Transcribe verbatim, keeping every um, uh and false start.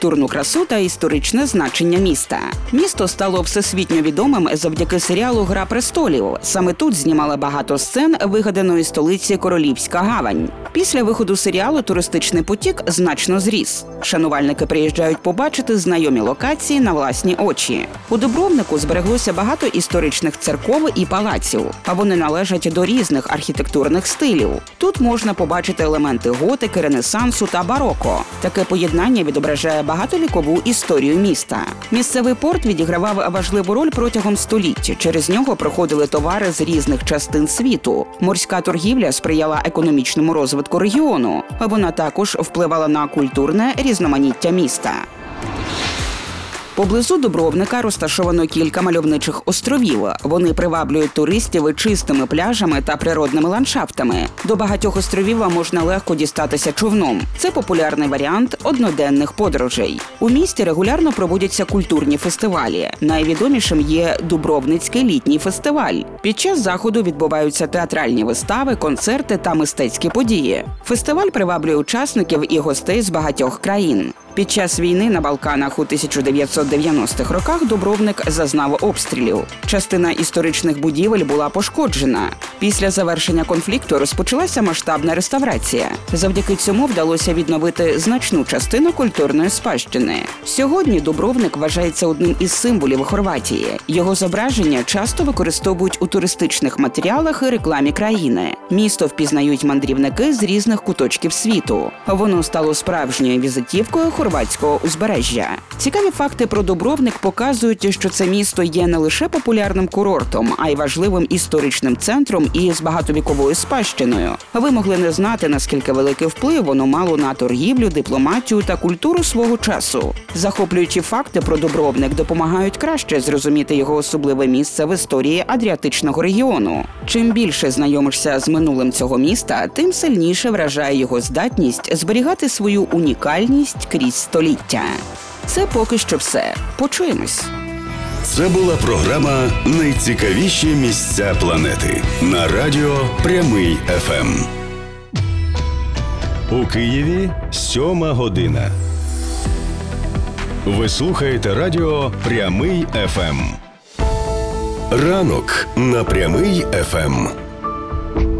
архітектурну красу та історичне значення міста. Місто стало всесвітньо відомим завдяки серіалу «Гра престолів». Саме тут знімали багато сцен вигаданої столиці Королівська гавань. Після виходу серіалу туристичний потік значно зріс. Шанувальники приїжджають побачити знайомі локації на власні очі. У Дубровнику збереглося багато історичних церков і палаців, а вони належать до різних архітектурних стилів. Тут можна побачити елементи готики, ренесансу та бароко. Таке поєднання відображає багатовікову історію міста. Місцевий порт відігравав важливу роль протягом століть. Через нього проходили товари з різних частин світу. Морська торгівля сприяла економічному розвитку регіону, а вона також впливала на культурне різноманіття міста. Поблизу Дубровника розташовано кілька мальовничих островів. Вони приваблюють туристів чистими пляжами та природними ландшафтами. До багатьох островів можна легко дістатися човном. Це популярний варіант одноденних подорожей. У місті регулярно проводяться культурні фестивалі. Найвідомішим є Дубровницький літній фестиваль. Під час заходу відбуваються театральні вистави, концерти та мистецькі події. Фестиваль приваблює учасників і гостей з багатьох країн. Під час війни на Балканах у тисяча дев'ятсот дев'яностих роках Дубровник зазнав обстрілів. Частина історичних будівель була пошкоджена. Після завершення конфлікту розпочалася масштабна реставрація. Завдяки цьому вдалося відновити значну частину культурної спадщини. Сьогодні Дубровник вважається одним із символів Хорватії. Його зображення часто використовують у туристичних матеріалах і рекламі країни. Місто впізнають мандрівники з різних куточків світу. Воно стало справжньою візитівкою хорватського узбережжя. Цікаві факти про Дубровник показують, що це місто є не лише популярним курортом, а й важливим історичним центром із багатовіковою спадщиною. Ви могли не знати, наскільки великий вплив воно мало на торгівлю, дипломатію та культуру свого часу. Захоплюючі факти про Дубровник допомагають краще зрозуміти його особливе місце в історії Адріатичного регіону. Чим більше знайомишся з минулим цього міста, тим сильніше вражає його здатність зберігати свою унікальність крізь століття. Це поки що все. Почуємось. Це була програма «Найцікавіші місця планети» на радіо «Прямий еф ем». У Києві сьома година. Ви слухаєте радіо «Прямий еф ем». Ранок на «Прямий еф ем».